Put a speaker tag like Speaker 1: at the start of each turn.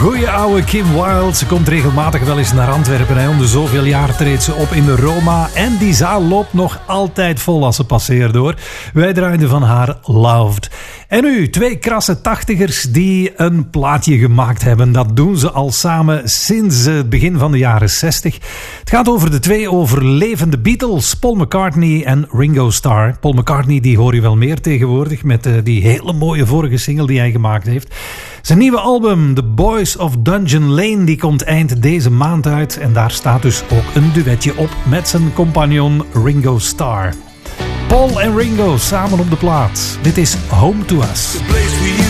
Speaker 1: Goeie oude Kim Wilde. Ze komt regelmatig wel eens naar Antwerpen. Om de zoveel jaar treedt ze op in de Roma. En die zaal loopt nog altijd vol als ze passeert hoor. Wij draaiden van haar Loved. En nu, 2 krasse tachtigers die een plaatje gemaakt hebben. Dat doen ze al samen sinds het begin van de jaren 60. Het gaat over de 2 overlevende Beatles, Paul McCartney en Ringo Starr. Paul McCartney die hoor je wel meer tegenwoordig met die hele mooie vorige single die hij gemaakt heeft. Zijn nieuwe album, The Boys of Dungeon Lane, die komt eind deze maand uit. En daar staat dus ook een duetje op met zijn compagnon Ringo Starr. Paul en Ringo samen op de plaat. Dit is Home to Us.